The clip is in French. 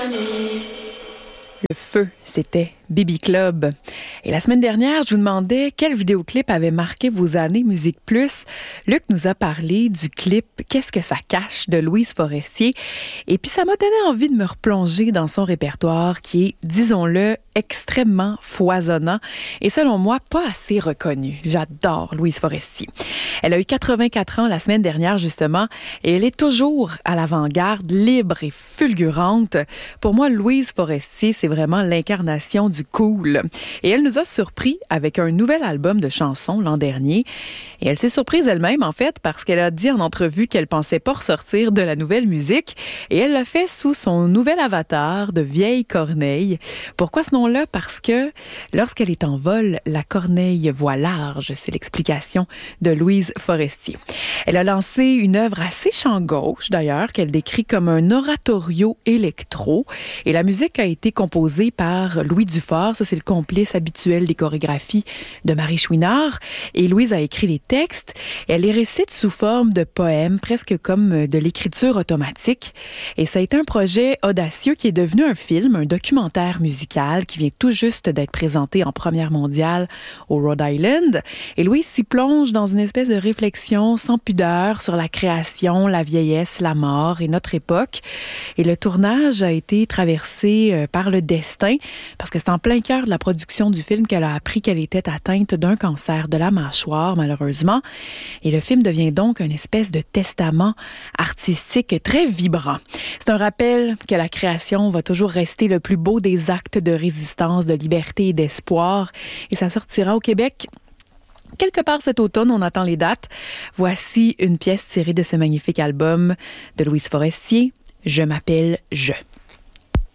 Le feu, c'était Baby Club. Et la semaine dernière, je vous demandais quel vidéoclip avait marqué vos années Musique Plus. Luc nous a parlé du clip Qu'est-ce que ça cache de Louise Forestier. Et puis ça m'a donné envie de me replonger dans son répertoire qui est, disons-le, extrêmement foisonnant et selon moi, pas assez reconnu. J'adore Louise Forestier. Elle a eu 84 ans la semaine dernière, justement, et elle est toujours à l'avant-garde, libre et fulgurante. Pour moi, Louise Forestier, c'est vraiment l'incarnation du cool. Et elle nous a surpris avec un nouvel album de chansons l'an dernier. Et elle s'est surprise elle-même, en fait, parce qu'elle a dit en entrevue qu'elle pensait pas ressortir de la nouvelle musique. Et elle l'a fait sous son nouvel avatar de vieille corneille. Pourquoi ce nom-là? Parce que lorsqu'elle est en vol, la corneille voit large. C'est l'explication de Louise Forestier. Elle a lancé une œuvre assez champ gauche, d'ailleurs, qu'elle décrit comme un oratorio électro. Et la musique a été composée par Louis Dufort. Ça, c'est le complice habituel des chorégraphies de Marie Chouinard. Et Louise a écrit les textes. Elle les récite sous forme de poèmes, presque comme de l'écriture automatique. Et ça a été un projet audacieux qui est devenu un film, un documentaire musical qui vient tout juste d'être présenté en première mondiale au Rhode Island. Et Louise s'y plonge dans une espèce de réflexion sans pudeur sur la création, la vieillesse, la mort et notre époque. Et le tournage a été traversé par le destin, parce que c'est en plein cœur de la production du film qu'elle a appris qu'elle était atteinte d'un cancer de la mâchoire, malheureusement. Et le film devient donc une espèce de testament artistique très vibrant. C'est un rappel que la création va toujours rester le plus beau des actes de résistance, de liberté et d'espoir. Et ça sortira au Québec quelque part cet automne, on attend les dates. Voici une pièce tirée de ce magnifique album de Louise Forestier, Je m'appelle Je.